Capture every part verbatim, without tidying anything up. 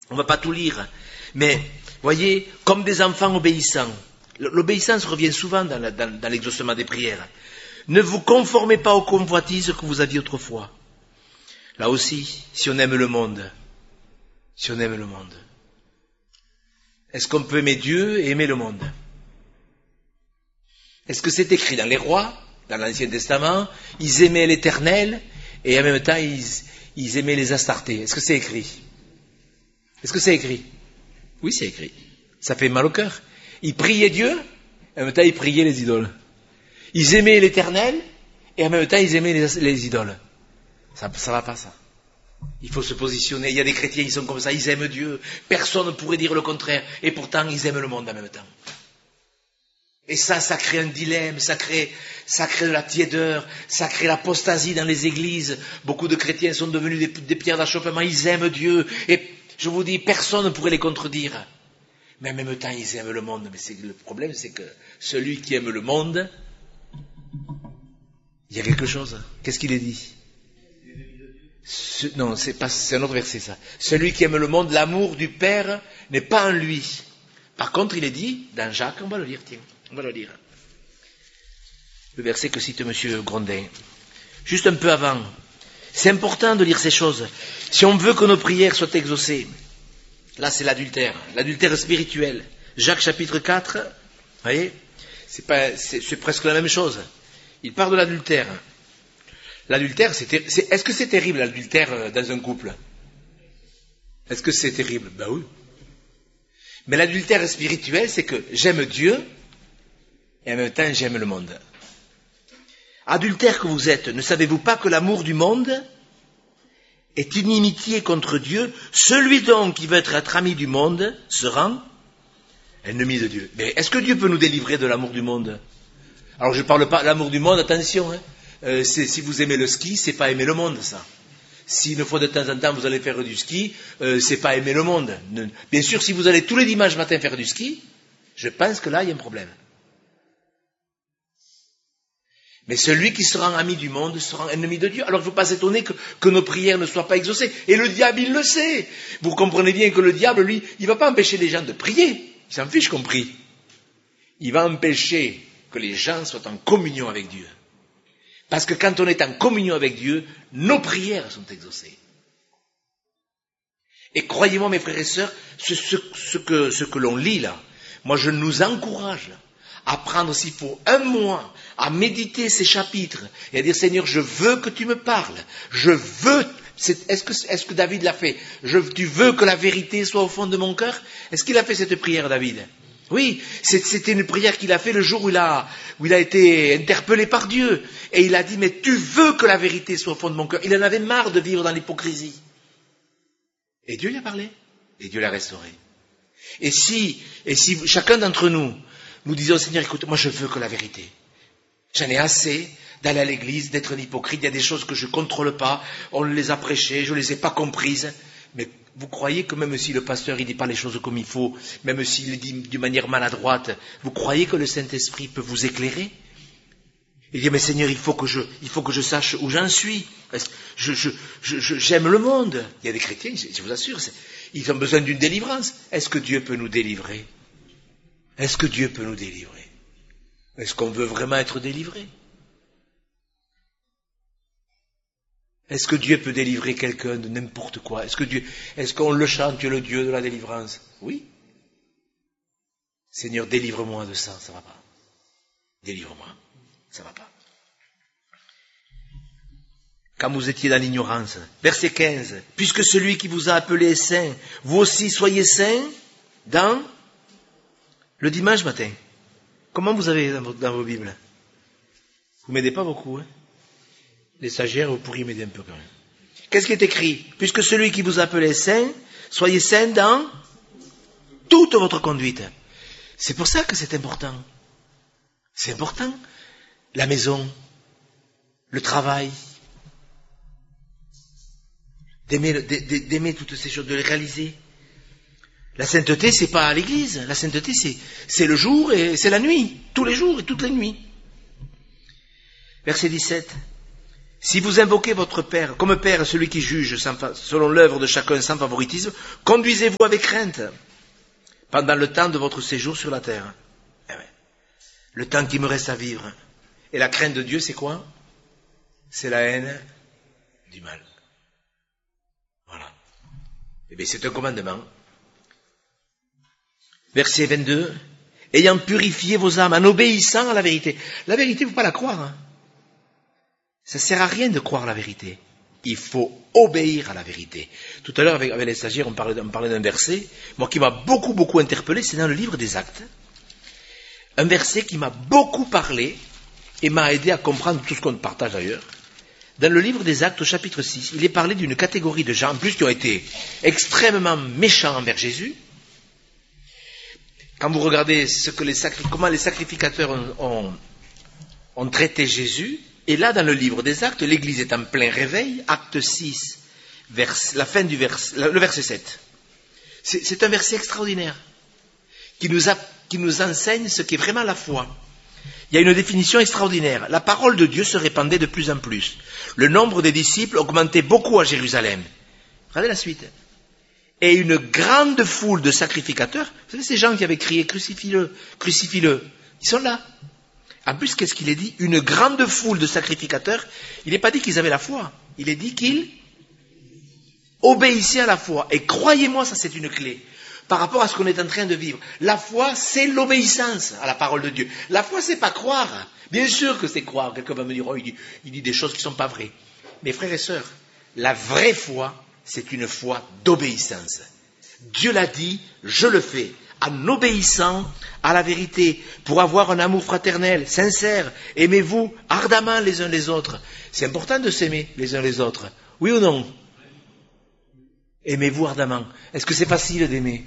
On ne va pas tout lire. Mais, voyez, comme des enfants obéissants. L'obéissance revient souvent dans, la, dans, dans l'exaucement des prières. Ne vous conformez pas aux convoitises que vous aviez autrefois. Là aussi, si on aime le monde, si on aime le monde, est-ce qu'on peut aimer Dieu et aimer le monde? Est-ce que c'est écrit dans les rois, dans l'Ancien Testament, ils aimaient l'Éternel et en même temps ils, ils aimaient les Astartés? Est-ce que c'est écrit? Est-ce que c'est écrit? Oui, c'est écrit. Ça fait mal au cœur. Ils priaient Dieu et en même temps ils priaient les idoles. Ils aimaient l'Éternel et en même temps ils aimaient les, les idoles. Ça ne va pas, ça. Il faut se positionner. Il y a des chrétiens qui sont comme ça, ils aiment Dieu. Personne ne pourrait dire le contraire. Et pourtant, ils aiment le monde en même temps. Et ça, ça crée un dilemme, ça crée, ça crée de la tiédeur, ça crée l'apostasie dans les églises. Beaucoup de chrétiens sont devenus des, des pierres d'achoppement, ils aiment Dieu. Et je vous dis, personne ne pourrait les contredire. Mais en même temps, ils aiment le monde. Mais c'est, le problème, c'est que celui qui aime le monde, il y a quelque chose. Qu'est-ce qu'il est dit? Ce, non, c'est pas, c'est un autre verset, ça. Celui qui aime le monde, l'amour du Père n'est pas en lui. Par contre, il est dit, dans Jacques, on va le lire, tiens, on va le lire. Le verset que cite M. Grondin. Juste un peu avant. C'est important de lire ces choses. Si on veut que nos prières soient exaucées, là c'est l'adultère, l'adultère spirituel. Jacques chapitre quatre, vous voyez, c'est, pas, c'est, c'est presque la même chose. Il parle de l'adultère. L'adultère, c'est ter... c'est... est-ce que c'est terrible l'adultère dans un couple? Est-ce que c'est terrible? Ben oui. Mais l'adultère spirituel, c'est que j'aime Dieu et en même temps j'aime le monde. Adultère que vous êtes, ne savez-vous pas que l'amour du monde est inimitié contre Dieu? Celui donc qui veut être, être ami du monde se rend ennemi de Dieu. Mais est-ce que Dieu peut nous délivrer de l'amour du monde? Alors je ne parle pas de l'amour du monde, attention, hein. Euh, c'est, si vous aimez le ski, c'est pas aimer le monde, ça. Si une fois de temps en temps vous allez faire du ski, euh, c'est pas aimer le monde. Ne, bien sûr, si vous allez tous les dimanches matin faire du ski, je pense que là, il y a un problème. Mais celui qui se rend ami du monde se rend ennemi de Dieu. Alors il ne faut pas s'étonner que, que nos prières ne soient pas exaucées. Et le diable, il le sait. Vous comprenez bien que le diable, lui, il ne va pas empêcher les gens de prier. Il s'en fiche qu'on prie. Il va empêcher que les gens soient en communion avec Dieu. Parce que quand on est en communion avec Dieu, nos prières sont exaucées. Et croyez-moi, mes frères et sœurs, ce, ce, ce, que, ce que l'on lit là, moi je nous encourage à prendre, s'il faut, un mois, à méditer ces chapitres, et à dire, Seigneur, je veux que tu me parles, je veux, c'est, est-ce, que, est-ce que David l'a fait? je, Tu veux que la vérité soit au fond de mon cœur? Est-ce qu'il a fait cette prière, David? Oui, c'était une prière qu'il a fait le jour où il a, où il a été interpellé par Dieu. Et il a dit, mais tu veux que la vérité soit au fond de mon cœur. Il en avait marre de vivre dans l'hypocrisie. Et Dieu lui a parlé. Et Dieu l'a restauré. Et si, et si chacun d'entre nous, nous disons, Seigneur, écoute, moi je veux que la vérité. J'en ai assez d'aller à l'église, d'être un hypocrite. Il y a des choses que je ne contrôle pas. On les a prêchées, je ne les ai pas comprises. Mais vous croyez que même si le pasteur ne dit pas les choses comme il faut, même s'il les dit d'une manière maladroite, vous croyez que le Saint-Esprit peut vous éclairer? Il dit, mais Seigneur, il faut que je, il faut que je sache où j'en suis. Je, je, je, je, j'aime le monde. Il y a des chrétiens, je vous assure, ils ont besoin d'une délivrance. Est-ce que Dieu peut nous délivrer? Est-ce que Dieu peut nous délivrer? Est-ce qu'on veut vraiment être délivré? Est-ce que Dieu peut délivrer quelqu'un de n'importe quoi? Est-ce que Dieu, est-ce qu'on le chante, Dieu le Dieu de la délivrance? Oui. Seigneur, délivre-moi de ça, ça va pas. Délivre-moi, ça va pas. Quand vous étiez dans l'ignorance, verset quinze, puisque celui qui vous a appelé est saint, vous aussi soyez saints dans le dimanche matin. Comment vous avez dans vos, dans vos Bibles? Vous m'aidez pas beaucoup, hein? Les stagiaires, vous pourriez m'aider un peu quand même. Qu'est-ce qui est écrit? Puisque celui qui vous appelle est saint, soyez saints dans toute votre conduite. C'est pour ça que c'est important. C'est important. La maison, le travail, d'aimer, d'aimer toutes ces choses, de les réaliser. La sainteté, c'est pas à l'église. La sainteté, c'est, c'est le jour et c'est la nuit. Tous les jours et toutes les nuits. Verset dix-sept. Si vous invoquez votre Père, comme Père, celui qui juge sans, selon l'œuvre de chacun sans favoritisme, conduisez-vous avec crainte pendant le temps de votre séjour sur la terre. Eh bien, le temps qui me reste à vivre. Et la crainte de Dieu, c'est quoi? C'est la haine du mal. Voilà. Eh bien, c'est un commandement. Verset vingt-deux. Ayant purifié vos âmes, en obéissant à la vérité. La vérité, il ne faut pas la croire. Hein. Ça ne sert à rien de croire la vérité. Il faut obéir à la vérité. Tout à l'heure, avec, avec les stagiaires, on parlait, on parlait d'un verset, moi qui m'a beaucoup, beaucoup interpellé, c'est dans le livre des Actes. Un verset qui m'a beaucoup parlé et m'a aidé à comprendre tout ce qu'on partage d'ailleurs. Dans le livre des Actes, au chapitre six, il est parlé d'une catégorie de gens, en plus qui ont été extrêmement méchants envers Jésus. Quand vous regardez ce que les sacri- comment les sacrificateurs ont, ont, ont traité Jésus, et là, dans le livre des Actes, l'Église est en plein réveil, acte six, vers, la fin du vers, le verset sept. C'est, c'est un verset extraordinaire qui nous, a, qui nous enseigne ce qu'est vraiment la foi. Il y a une définition extraordinaire. La parole de Dieu se répandait de plus en plus. Le nombre des disciples augmentait beaucoup à Jérusalem. Regardez la suite. Et une grande foule de sacrificateurs, vous savez ces gens qui avaient crié « Crucifie-le, crucifie-le », ils sont là. En plus, qu'est-ce qu'il est dit? Une grande foule de sacrificateurs, il n'est pas dit qu'ils avaient la foi, il est dit qu'ils obéissaient à la foi. Et croyez-moi, ça c'est une clé par rapport à ce qu'on est en train de vivre. La foi, c'est l'obéissance à la parole de Dieu. La foi, c'est pas croire. Bien sûr que c'est croire. Quelqu'un va me dire, oh, il dit, il dit des choses qui ne sont pas vraies. Mes frères et sœurs, la vraie foi, c'est une foi d'obéissance. Dieu l'a dit, je le fais. En obéissant à la vérité, pour avoir un amour fraternel, sincère, aimez-vous ardemment les uns les autres. C'est important de s'aimer les uns les autres, oui ou non? Aimez-vous ardemment. Est-ce que c'est facile d'aimer?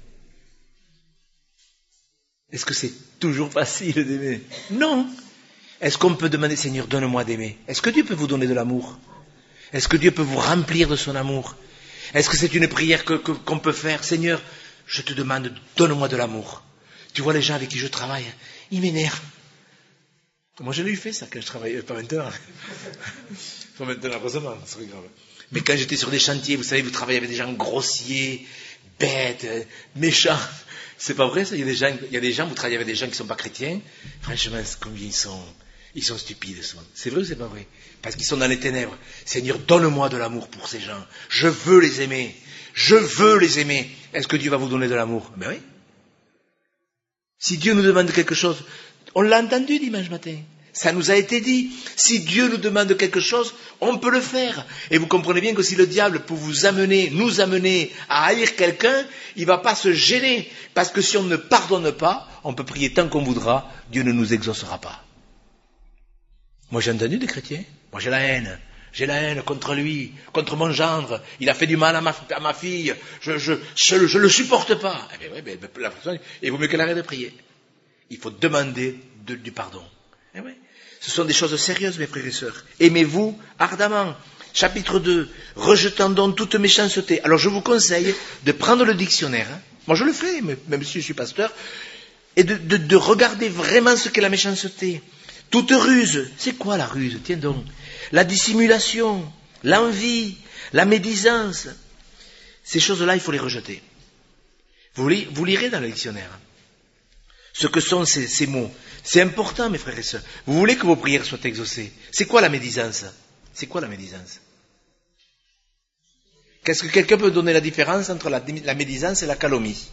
Est-ce que c'est toujours facile d'aimer? Non. Est-ce qu'on peut demander, Seigneur, donne-moi d'aimer? Est-ce que Dieu peut vous donner de l'amour? Est-ce que Dieu peut vous remplir de son amour? Est-ce que c'est une prière que, que, qu'on peut faire? Seigneur, je te demande, donne-moi de l'amour. Tu vois les gens avec qui je travaille, ils m'énervent. Moi, je l'ai eu fait ça quand je travaillais, pas maintenant. Pas maintenant, heureusement, ça serait grave. Mais quand j'étais sur des chantiers, vous savez, vous travaillez avec des gens grossiers, bêtes, méchants. C'est pas vrai ça? Il y a des gens, il y a des gens, vous travaillez avec des gens qui sont pas chrétiens. Franchement, combien ils sont, ils sont stupides, souvent. C'est vrai ou c'est pas vrai? Parce qu'ils sont dans les ténèbres. Seigneur, donne-moi de l'amour pour ces gens. Je veux les aimer. Je veux les aimer. Est-ce que Dieu va vous donner de l'amour? Ben oui. Si Dieu nous demande quelque chose, on l'a entendu dimanche matin. Ça nous a été dit. Si Dieu nous demande quelque chose, on peut le faire. Et vous comprenez bien que si le diable peut vous amener, nous amener à haïr quelqu'un, il ne va pas se gêner. Parce que si on ne pardonne pas, on peut prier tant qu'on voudra, Dieu ne nous exaucera pas. Moi j'ai entendu des chrétiens. Moi j'ai la haine. J'ai la haine contre lui, contre mon gendre. Il a fait du mal à ma, à ma fille. Je je, je, je le supporte pas. Eh bien, oui, la personne, il vaut mieux qu'elle arrête de prier. Il faut demander de, du pardon. Eh oui. Ce sont des choses sérieuses, mes frères et sœurs. Aimez-vous ardemment. Chapitre deux. Rejetant donc toute méchanceté. Alors je vous conseille de prendre le dictionnaire. Hein. Moi je le fais, même si je suis pasteur. Et de, de, de regarder vraiment ce qu'est la méchanceté. Toute ruse. C'est quoi la ruse? Tiens donc. La dissimulation, l'envie, la médisance. Ces choses-là, il faut les rejeter. Vous, li, vous lirez dans le dictionnaire ce que sont ces, ces mots. C'est important, mes frères et sœurs. Vous voulez que vos prières soient exaucées. C'est quoi la médisance? C'est quoi la médisance? Qu'est-ce que quelqu'un peut donner la différence entre la, la médisance et la calomnie?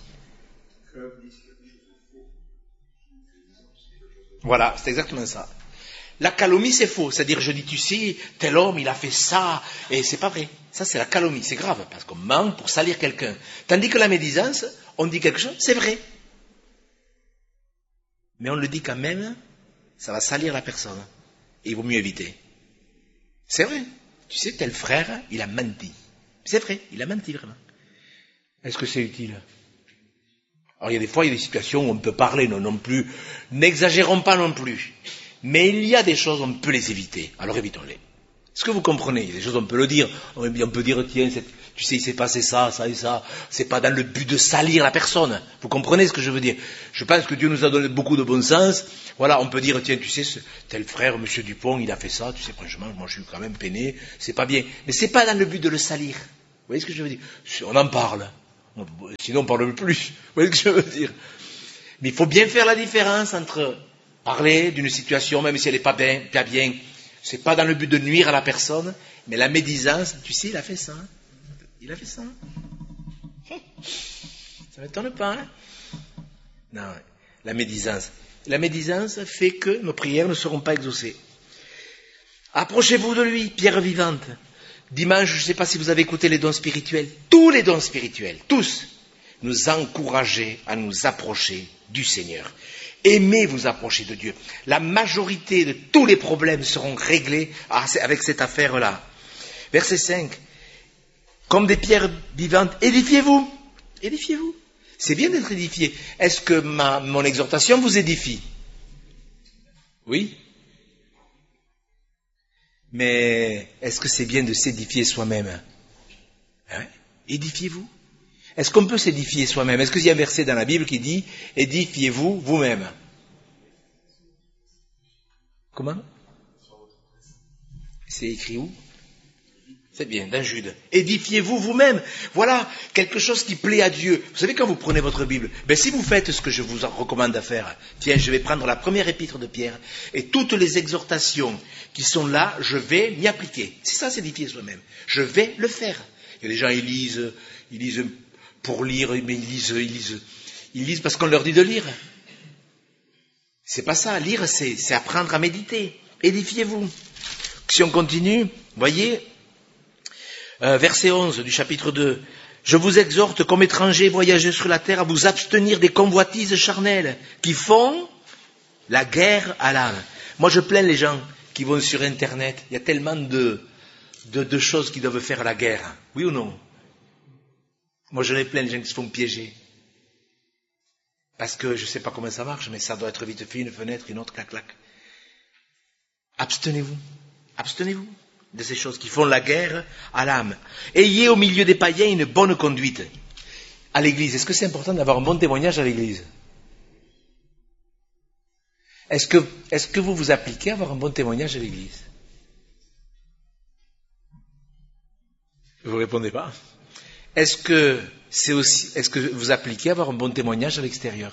Voilà, c'est exactement ça. La calomnie, c'est faux. C'est-à-dire, je dis, tu sais, tel homme, il a fait ça, et c'est pas vrai. Ça, c'est la calomnie. C'est grave, parce qu'on ment pour salir quelqu'un. Tandis que la médisance, on dit quelque chose, c'est vrai. Mais on le dit quand même, ça va salir la personne. Et il vaut mieux éviter. C'est vrai. Tu sais, tel frère, il a menti. C'est vrai, il a menti vraiment. Est-ce que c'est utile? Alors, il y a des fois, il y a des situations où on peut parler, non, non plus. N'exagérons pas non plus. Mais il y a des choses, on peut les éviter. Alors évitons-les. Est-ce que vous comprenez? Il y a des choses, on peut le dire. On peut dire, tiens, Tu sais, il s'est passé ça, ça et ça. C'est pas dans le but de salir la personne. Vous comprenez ce que je veux dire? Je pense que Dieu nous a donné beaucoup de bon sens. Voilà, on peut dire, tiens, tu sais, ce tel frère, monsieur Dupont, il a fait ça. Tu sais, franchement, moi, je suis quand même peiné. C'est pas bien. Mais c'est pas dans le but de le salir. Vous voyez ce que je veux dire? On en parle. Sinon, on parle plus. Vous voyez ce que je veux dire? Mais il faut bien faire la différence entre parler d'une situation, même si elle n'est pas bien, pas bien. C'est pas dans le but de nuire à la personne, mais la médisance, tu sais, il a fait ça. Il a fait ça. Ça ne m'étonne pas, hein? Non, la médisance. La médisance fait que nos prières ne seront pas exaucées. Approchez-vous de lui, pierre vivante. Dimanche, je ne sais pas si vous avez écouté les dons spirituels. Tous les dons spirituels, tous, nous encourager à nous approcher du Seigneur. Aimez vous approcher de Dieu. La majorité de tous les problèmes seront réglés avec cette affaire-là. Verset cinq. Comme des pierres vivantes, édifiez-vous. Édifiez-vous. C'est bien d'être édifié. Est-ce que ma, mon exhortation vous édifie? Oui. Mais est-ce que c'est bien de s'édifier soi-même? Hein? Édifiez-vous. Est-ce qu'on peut s'édifier soi-même? Est-ce qu'il y a un verset dans la Bible qui dit « Édifiez-vous vous-même » Comment? C'est écrit où? C'est bien, dans Jude. Édifiez-vous vous-même. Voilà, quelque chose qui plaît à Dieu. Vous savez, quand vous prenez votre Bible, ben, si vous faites ce que je vous recommande à faire, tiens, je vais prendre la première épître de Pierre, et toutes les exhortations qui sont là, je vais m'y appliquer. C'est ça, s'édifier soi-même. Je vais le faire. Il y a des gens, ils lisent, ils lisent pour lire, mais ils lisent, ils lisent, ils lisent parce qu'on leur dit de lire. C'est pas ça. Lire, c'est, c'est apprendre à méditer. Édifiez-vous. Si on continue, voyez, Euh, verset onze du chapitre deux. Je vous exhorte, comme étrangers voyageurs sur la terre, à vous abstenir des convoitises charnelles qui font la guerre à l'âme. Moi, je plains les gens qui vont sur Internet. Il y a tellement de, de, de choses qui doivent faire la guerre. Oui ou non? Moi, je les plains les gens qui se font piéger. Parce que je ne sais pas comment ça marche, mais ça doit être vite fait, une fenêtre, une autre, clac, clac. Abstenez-vous. Abstenez-vous de ces choses qui font la guerre à l'âme. Ayez au milieu des païens une bonne conduite. À l'église, est-ce que c'est important d'avoir un bon témoignage à l'église? Est-ce que, est-ce que vous vous appliquez à avoir un bon témoignage à l'église? Vous ne répondez pas. Est-ce que c'est aussi, est-ce que vous appliquez à avoir un bon témoignage à l'extérieur?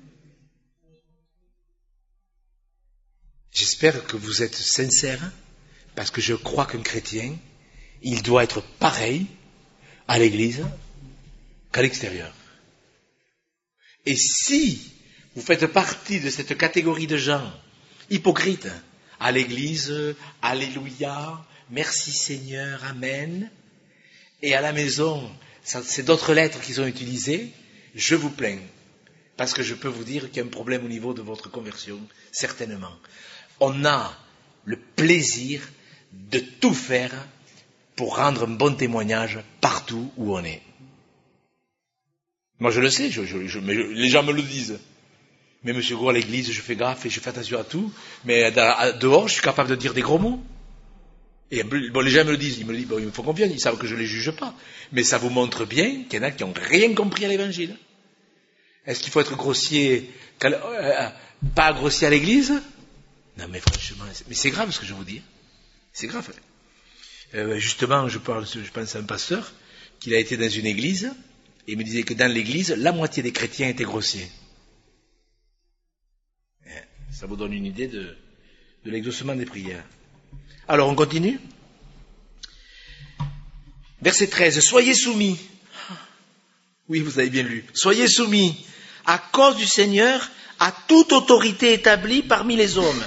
J'espère que vous êtes sincères. Parce que je crois qu'un chrétien, il doit être pareil à l'église qu'à l'extérieur. Et si vous faites partie de cette catégorie de gens hypocrites, à l'église, alléluia, merci Seigneur, amen, et à la maison, ça, c'est d'autres lettres qu'ils ont utilisées, je vous plains. Parce que je peux vous dire qu'il y a un problème au niveau de votre conversion, certainement. On a le plaisir de tout faire pour rendre un bon témoignage partout où on est. Moi je le sais, je, je, je, mais je, les gens me le disent. Mais monsieur Gros, à l'église, je fais gaffe et je fais attention à tout, mais à, à, dehors, je suis capable de dire des gros mots. Et bon, les gens me le disent, ils me le disent, bon, il me faut confiance, ils savent que je ne les juge pas. Mais ça vous montre bien qu'il y en a qui n'ont rien compris à l'évangile. Est-ce qu'il faut être grossier, euh, pas grossier à l'église? Non mais franchement, mais c'est grave ce que je vous dis. C'est grave. Euh, justement, je, parle, je pense à un pasteur qui a été dans une église et il me disait que dans l'église, la moitié des chrétiens étaient grossiers. Ça vous donne une idée de, de l'exaucement des prières. Alors, on continue. Verset treize. Soyez soumis. Oui, vous avez bien lu. Soyez soumis à cause du Seigneur à toute autorité établie parmi les hommes.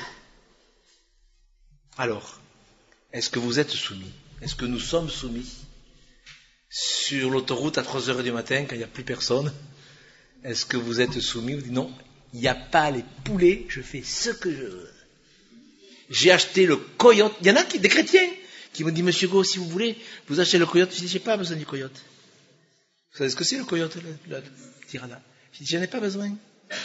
Alors, est-ce que vous êtes soumis? Est-ce que nous sommes soumis? Sur l'autoroute à trois heures du matin, quand il n'y a plus personne, est-ce que vous êtes soumis? Vous dites non, il n'y a pas les poulets, je fais ce que je veux. J'ai acheté le coyote. Il y en a qui, des chrétiens qui me disent, monsieur Go, si vous voulez, vous achetez le coyote. Je dis, j'ai pas besoin du coyote. Vous savez ce que c'est le coyote, le, le tirana? Je dis, j'en ai pas besoin.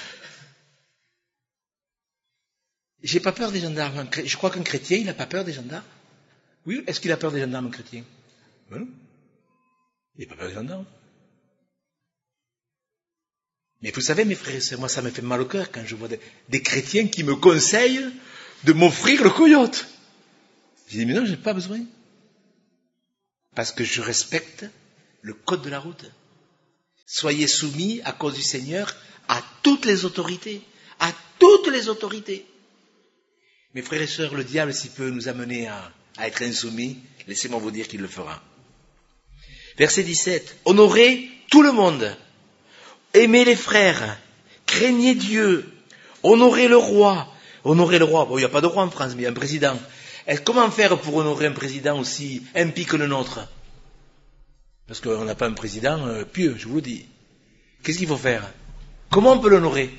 J'ai pas peur des gendarmes. Je crois qu'un chrétien, il n'a pas peur des gendarmes. Oui, est-ce qu'il a peur des gendarmes, un chrétien? Ben non. Il n'est pas président. Mais vous savez, mes frères et sœurs, moi ça me fait mal au cœur quand je vois des, des chrétiens qui me conseillent de m'offrir le coyote. Je dis, mais non, je n'ai pas besoin. Parce que je respecte le code de la route. Soyez soumis, à cause du Seigneur, à toutes les autorités. À toutes les autorités. Mes frères et sœurs, le diable, s'il peut nous amener à, à être insoumis, laissez-moi vous dire qu'il le fera. Verset dix-sept. Honorez tout le monde. Aimez les frères. Craignez Dieu. Honorez le roi. Honorez le roi. Bon, il n'y a pas de roi en France, mais il y a un président. Et comment faire pour honorer un président aussi impie que le nôtre? Parce qu'on n'a pas un président euh, pieux, je vous le dis. Qu'est-ce qu'il faut faire? Comment on peut l'honorer?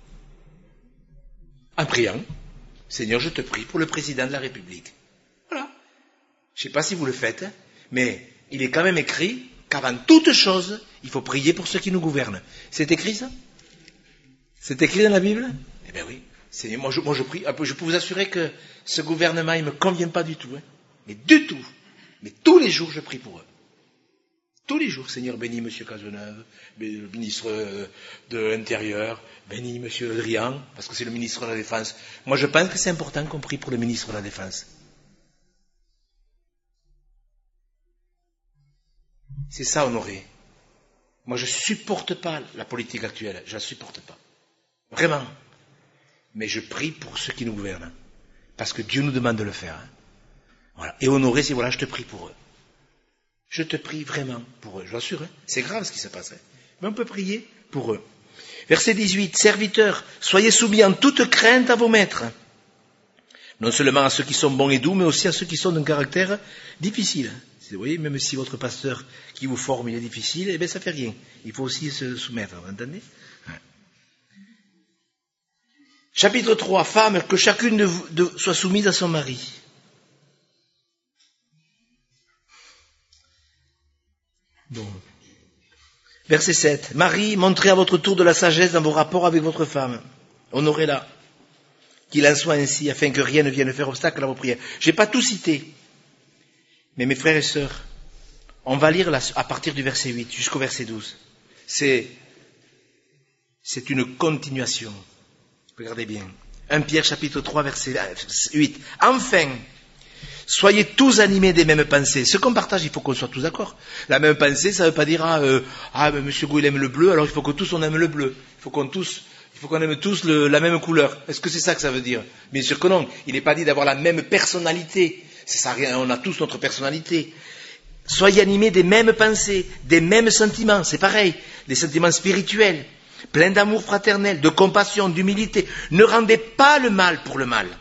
En priant. Seigneur, je te prie pour le président de la République. Voilà. Je ne sais pas si vous le faites, hein, mais il est quand même écrit qu'avant toute chose, il faut prier pour ceux qui nous gouvernent. C'est écrit ça? C'est écrit dans la Bible? Eh bien oui. Seigneur, moi je, moi je prie. Je peux vous assurer que ce gouvernement, il ne me convient pas du tout. Hein. Mais du tout. Mais tous les jours, je prie pour eux. Tous les jours, Seigneur, bénis M. Cazeneuve, le ministre de l'Intérieur, bénis M. Le Drian, parce que c'est le ministre de la Défense. Moi, je pense que c'est important qu'on prie pour le ministre de la Défense. C'est ça, honorer. Moi, je ne supporte pas la politique actuelle. Je ne la supporte pas. Vraiment. Mais je prie pour ceux qui nous gouvernent. Parce que Dieu nous demande de le faire. Hein. Voilà. Et honorer, c'est voilà, je te prie pour eux. Je te prie vraiment pour eux. Je vous assure, hein. C'est grave ce qui se passe. Hein. Mais on peut prier pour eux. Verset dix-huit. Serviteurs, soyez soumis en toute crainte à vos maîtres. Non seulement à ceux qui sont bons et doux, mais aussi à ceux qui sont d'un caractère difficile. Vous voyez, même si votre pasteur qui vous forme il est difficile, eh bien ça fait rien. Il faut aussi se soumettre, vous entendez? Ouais. Chapitre trois. Femmes, que chacune de vous de, soit soumise à son mari. Bon. Verset sept. Marie, montrez à votre tour de la sagesse dans vos rapports avec votre femme. Honorez-la. Qu'il en soit ainsi, afin que rien ne vienne faire obstacle à vos prières. Je n'ai pas tout cité. Mais mes frères et sœurs, on va lire là, à partir du verset huit jusqu'au verset douze. C'est, c'est une continuation. Regardez bien. un Pierre chapitre trois verset huit. Enfin, soyez tous animés des mêmes pensées. Ce qu'on partage, il faut qu'on soit tous d'accord. La même pensée, ça ne veut pas dire ah, euh, ah mais Monsieur Gou il aime le bleu, alors il faut que tous on aime le bleu. Il faut qu'on tous, il faut qu'on aime tous le, la même couleur. Est-ce que c'est ça que ça veut dire? Bien sûr que non. Il n'est pas dit d'avoir la même personnalité. C'est ça, on a tous notre personnalité. Soyez animés des mêmes pensées, des mêmes sentiments. C'est pareil, des sentiments spirituels, pleins d'amour fraternel, de compassion, d'humilité. Ne rendez pas le mal pour le mal.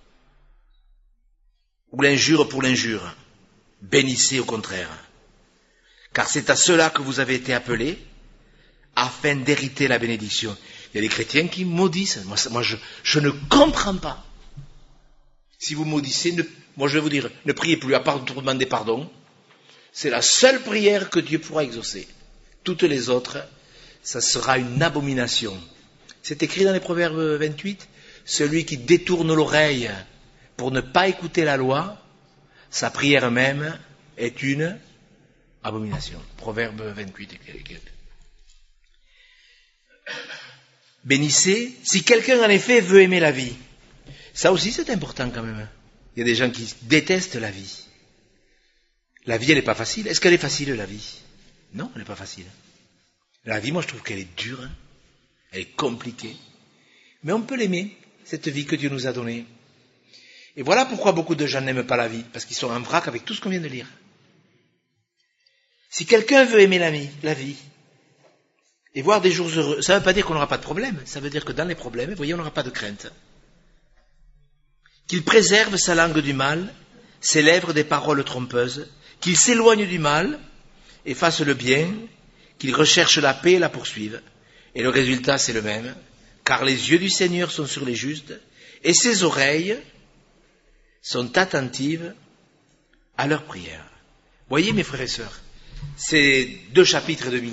Ou l'injure pour l'injure. Bénissez au contraire. Car c'est à cela que vous avez été appelés, afin d'hériter la bénédiction. Il y a des chrétiens qui maudissent. Moi, moi je, je ne comprends pas. Si vous maudissez, ne, moi je vais vous dire, ne priez plus, à part pour demander pardon. C'est la seule prière que Dieu pourra exaucer. Toutes les autres, ça sera une abomination. C'est écrit dans les Proverbes vingt-huit, celui qui détourne l'oreille pour ne pas écouter la loi, sa prière même est une abomination. Proverbe vingt-huit. Bénissez, si quelqu'un en effet veut aimer la vie. Ça aussi c'est important quand même. Il y a des gens qui détestent la vie. La vie elle n'est pas facile. Est-ce qu'elle est facile la vie? Non, elle n'est pas facile. La vie, moi je trouve qu'elle est dure, hein. Elle est compliquée. Mais on peut l'aimer, cette vie que Dieu nous a donnée. Et voilà pourquoi beaucoup de gens n'aiment pas la vie, parce qu'ils sont en vrac avec tout ce qu'on vient de lire. Si quelqu'un veut aimer la vie, la vie, et voir des jours heureux, ça ne veut pas dire qu'on n'aura pas de problème, ça veut dire que dans les problèmes, vous voyez, on n'aura pas de crainte. Qu'il préserve sa langue du mal, ses lèvres des paroles trompeuses, qu'il s'éloigne du mal et fasse le bien, qu'il recherche la paix et la poursuive. Et le résultat, c'est le même, car les yeux du Seigneur sont sur les justes, et ses oreilles sont attentives à leurs prières. Voyez, mes frères et sœurs, c'est deux chapitres et demi.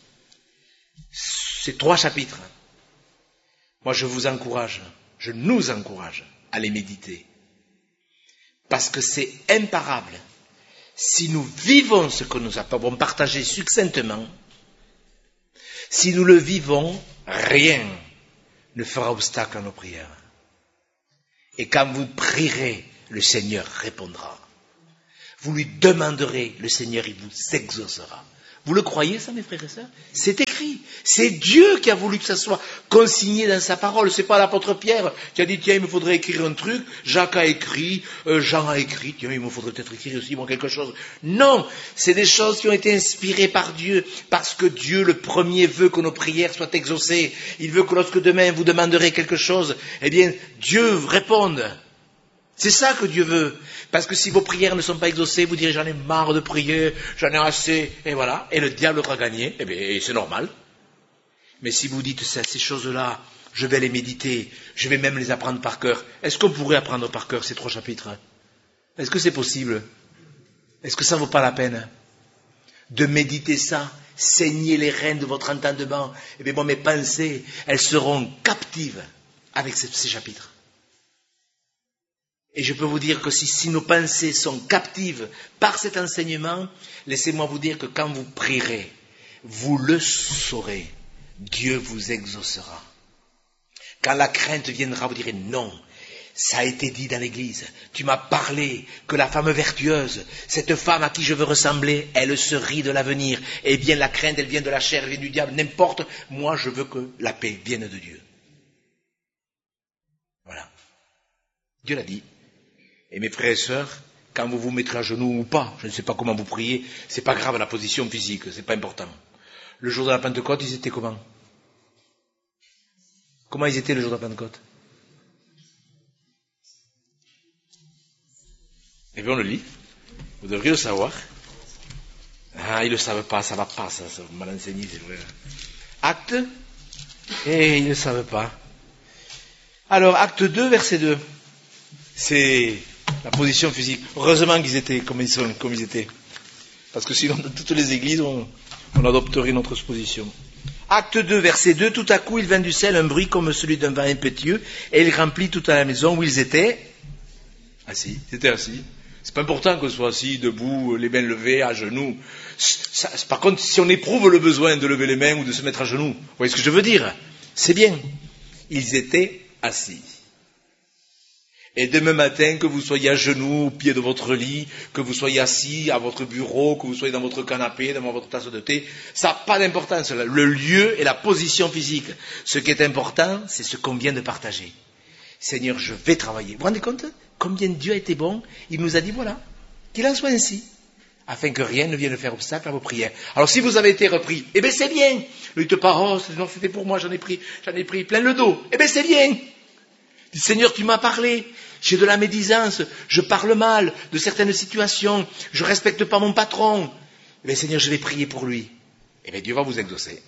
C'est trois chapitres. Moi, je vous encourage, je nous encourage à les méditer. Parce que c'est imparable. si nous vivons ce que nous avons partagé succinctement, si nous le vivons, rien ne fera obstacle à nos prières. Et quand vous prierez, le Seigneur répondra. Vous lui demanderez, le Seigneur, il vous exaucera. Vous le croyez, ça, mes frères et sœurs? C'est écrit. C'est Dieu qui a voulu que ça soit consigné dans sa parole. C'est pas l'apôtre Pierre qui a dit, tiens, il me faudrait écrire un truc. Jacques a écrit, euh, Jean a écrit, tiens, il me faudrait peut-être écrire aussi, bon, quelque chose. Non! C'est des choses qui ont été inspirées par Dieu, parce que Dieu, le premier, veut que nos prières soient exaucées. Il veut que lorsque demain vous demanderez quelque chose, eh bien, Dieu réponde. C'est ça que Dieu veut. Parce que si vos prières ne sont pas exaucées, vous direz, j'en ai marre de prier, j'en ai assez, et voilà, et le diable aura gagné, eh bien, c'est normal. Mais si vous dites, ces choses-là, je vais les méditer, je vais même les apprendre par cœur, est-ce qu'on pourrait apprendre par cœur ces trois chapitres? Est-ce que c'est possible? Est-ce que ça ne vaut pas la peine de méditer ça, saigner les reins de votre entendement? Eh bien, moi, mes pensées, elles seront captives avec ces, ces chapitres. Et je peux vous dire que si, si nos pensées sont captives par cet enseignement, laissez-moi vous dire que quand vous prierez, vous le saurez, Dieu vous exaucera. Quand la crainte viendra, vous direz non, ça a été dit dans l'église, tu m'as parlé que la femme vertueuse, cette femme à qui je veux ressembler, elle se rit de l'avenir. Eh bien la crainte, elle vient de la chair, elle vient du diable, n'importe, moi je veux que la paix vienne de Dieu. Voilà. Dieu l'a dit. Et mes frères et sœurs, quand vous vous mettrez à genoux ou pas, je ne sais pas comment vous priez, c'est pas grave la position physique, c'est pas important. Le jour de la Pentecôte, ils étaient comment? Comment ils étaient le jour de la Pentecôte? Eh bien on le lit, vous devriez le savoir. Ah, ils ne le savent pas, ça va pas, ça, ça mal enseigné, c'est vrai. Acte, et ils ne le savent pas. Alors, acte deux, verset deux, c'est la position physique. Heureusement qu'ils étaient comme ils sont, comme ils étaient. Parce que sinon, dans toutes les églises, on, on adopterait notre position. Acte deux, verset deux, tout à coup, il vint du ciel un bruit comme celui d'un vent impétueux, et il remplit toute la maison où ils étaient assis. Ils étaient assis. C'est pas important qu'on soit assis, debout, les mains levées, à genoux. Ça, par contre, si on éprouve le besoin de lever les mains ou de se mettre à genoux, vous voyez ce que je veux dire? C'est bien. Ils étaient assis. Et demain matin, que vous soyez à genoux au pied de votre lit, que vous soyez assis à votre bureau, que vous soyez dans votre canapé, dans votre tasse de thé, ça n'a pas d'importance. Le lieu et la position physique. Ce qui est important, c'est ce qu'on vient de partager. Seigneur, je vais travailler. Vous vous rendez compte combien Dieu a été bon? Il nous a dit voilà, qu'il en soit ainsi, afin que rien ne vienne faire obstacle à vos prières. Alors si vous avez été repris, eh bien c'est bien. Ne dites pas, oh, non, c'était pour moi, j'en ai pris, j'en ai pris plein le dos. Eh bien c'est bien. Dites, Seigneur, tu m'as parlé, j'ai de la médisance, je parle mal de certaines situations, je ne respecte pas mon patron. Eh bien Seigneur, je vais prier pour lui. Eh bien Dieu va vous exaucer.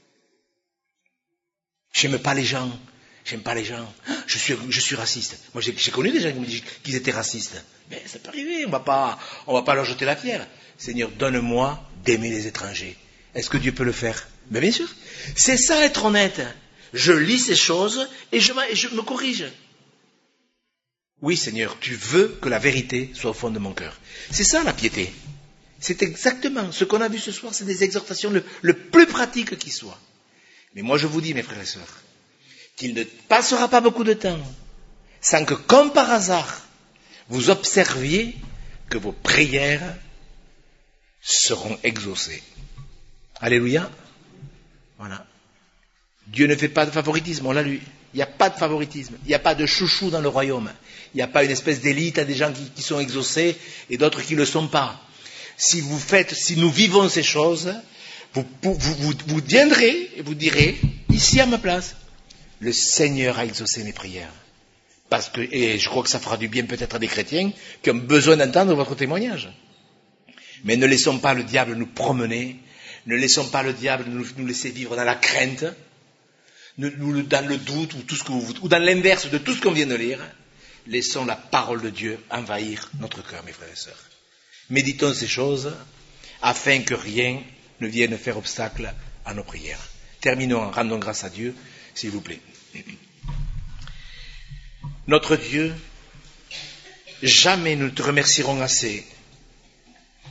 J'aime pas les gens, j'aime pas les gens, je suis, je suis raciste. Moi j'ai, j'ai connu des gens qui me disent qu'ils étaient racistes. Mais ça peut arriver, on va pas, on va pas leur jeter la pierre. Seigneur, donne-moi d'aimer les étrangers. Est-ce que Dieu peut le faire? Mais bien sûr. C'est ça être honnête. Je lis ces choses et je, et je me corrige. Oui, Seigneur, tu veux que la vérité soit au fond de mon cœur. C'est ça la piété. C'est exactement ce qu'on a vu ce soir, c'est des exhortations le, le plus pratique qui soit. Mais moi je vous dis, mes frères et sœurs, qu'il ne passera pas beaucoup de temps sans que, comme par hasard, vous observiez que vos prières seront exaucées. Alléluia. Voilà. Dieu ne fait pas de favoritisme, on l'a lu. Il n'y a pas de favoritisme, il n'y a pas de chouchou dans le royaume. Il n'y a pas une espèce d'élite à des gens qui, qui sont exaucés et d'autres qui ne le sont pas. Si vous faites, si nous vivons ces choses, vous, vous, vous, vous viendrez et vous direz, ici à ma place, le Seigneur a exaucé mes prières. Parce que, et je crois que ça fera du bien peut-être à des chrétiens qui ont besoin d'entendre votre témoignage. Mais ne laissons pas le diable nous promener, ne laissons pas le diable nous, nous laisser vivre dans la crainte, nous, dans le doute, ou, tout ce que vous, ou dans l'inverse de tout ce qu'on vient de lire. Laissons la parole de Dieu envahir notre cœur, mes frères et sœurs. Méditons ces choses afin que rien ne vienne faire obstacle à nos prières. Terminons, rendons grâce à Dieu, s'il vous plaît. Notre Dieu, jamais nous ne te remercierons assez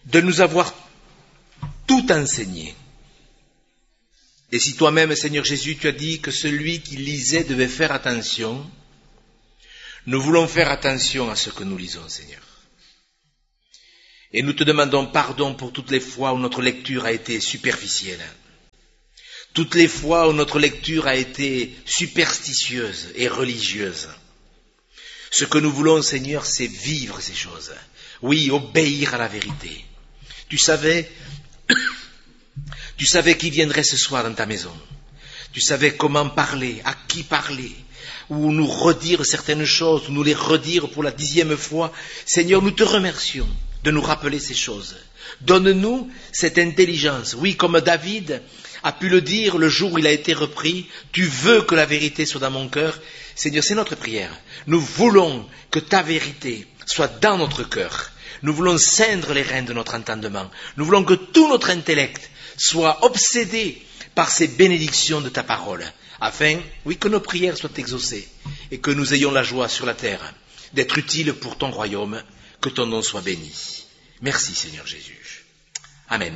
de nous avoir tout enseigné. Et si toi-même, Seigneur Jésus, tu as dit que celui qui lisait devait faire attention, nous voulons faire attention à ce que nous lisons, Seigneur. Et nous te demandons pardon pour toutes les fois où notre lecture a été superficielle, toutes les fois où notre lecture a été superstitieuse et religieuse. Ce que nous voulons, Seigneur, c'est vivre ces choses. Oui, obéir à la vérité. Tu savais, tu savais qui viendrait ce soir dans ta maison. Tu savais comment parler, à qui parler, ou nous redire certaines choses, ou nous les redire pour la dixième fois. Seigneur, nous te remercions de nous rappeler ces choses. Donne-nous cette intelligence. Oui, comme David a pu le dire le jour où il a été repris, tu veux que la vérité soit dans mon cœur. Seigneur, c'est notre prière. Nous voulons que ta vérité soit dans notre cœur. Nous voulons ceindre les rênes de notre entendement. Nous voulons que tout notre intellect soit obsédé par ces bénédictions de ta parole, afin, oui, que nos prières soient exaucées et que nous ayons la joie sur la terre d'être utiles pour ton royaume. Que ton nom soit béni. Merci, Seigneur Jésus. Amen.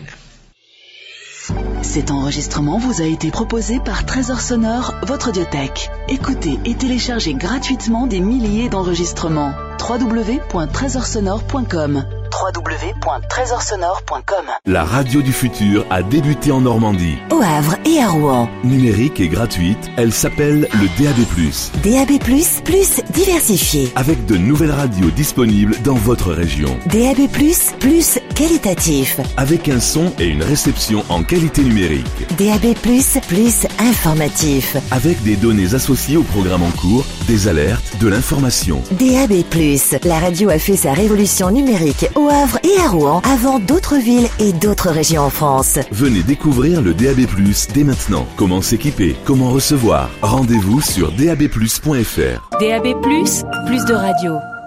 Cet enregistrement vous a été proposé par Trésor Sonore, votre audiothèque. Écoutez et téléchargez gratuitement des milliers d'enregistrements. w w w point trésor sonore point com w w w point trésor sonore point com. La radio du futur a débuté en Normandie, au Havre et à Rouen. Numérique et gratuite, elle s'appelle le D A B plus. D A B plus, plus diversifié. Avec de nouvelles radios disponibles dans votre région. D A B plus, plus qualitatif. Avec un son et une réception en qualité numérique. D A B plus, plus informatif. Avec des données associées au programme en cours, des alertes, de l'information. D A B plus, la radio a fait sa révolution numérique au Havre et à Rouen avant d'autres villes et d'autres régions en France. Venez découvrir le D A B plus dès maintenant. Comment s'équiper, comment recevoir. Rendez-vous sur d a b plus point f r. D A B plus, plus de radio.